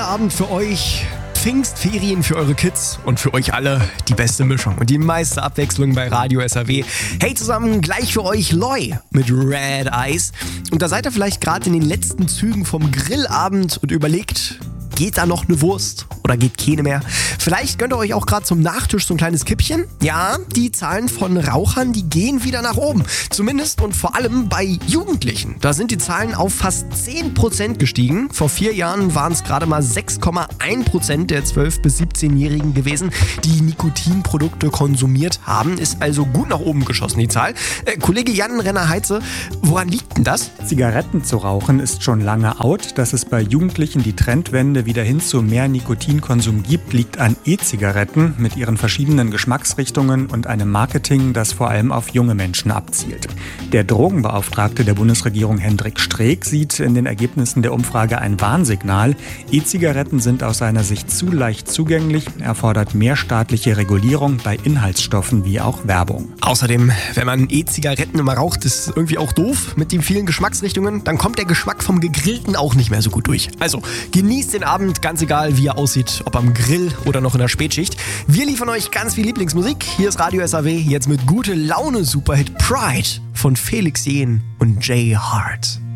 Grillabend für euch, Pfingstferien für eure Kids und für euch alle die beste Mischung und die meiste Abwechslung bei Radio SAW. Hey zusammen, gleich für euch Loy mit Red Eyes. Und da seid ihr vielleicht gerade in den letzten Zügen vom Grillabend und überlegt, geht da noch eine Wurst oder geht keine mehr? Vielleicht gönnt ihr euch auch gerade zum Nachtisch so ein kleines Kippchen. Ja, die Zahlen von Rauchern, die gehen wieder nach oben. Zumindest und vor allem bei Jugendlichen. Da sind die Zahlen auf fast 10% gestiegen. Vor 4 Jahren waren es gerade mal 6,1% der 12- bis 17-Jährigen gewesen, die Nikotinprodukte konsumiert haben. Ist also gut nach oben geschossen, die Zahl. Kollege Jan Renner-Heize, woran liegt denn das? Zigaretten zu rauchen ist schon lange out. Dass es bei Jugendlichen die Trendwende wieder hin zu mehr Nikotinkonsum gibt, liegt an E-Zigaretten mit ihren verschiedenen Geschmacksrichtungen und einem Marketing, das vor allem auf junge Menschen abzielt. Der Drogenbeauftragte der Bundesregierung Hendrik Streeck sieht in den Ergebnissen der Umfrage ein Warnsignal. E-Zigaretten sind aus seiner Sicht zu leicht zugänglich, erfordert mehr staatliche Regulierung bei Inhaltsstoffen wie auch Werbung. Außerdem, wenn man E-Zigaretten immer raucht, ist irgendwie auch doof mit den vielen Geschmacksrichtungen. Dann kommt der Geschmack vom Gegrillten auch nicht mehr so gut durch. Also genießt den Abend, ganz egal wie er aussieht, ob am Grill oder noch in der Spätschicht. Wir liefern euch ganz viel Lieblingsmusik. Hier ist Radio SAW, jetzt mit gute Laune Superhit Pride von Felix Jähn und Jay Hart.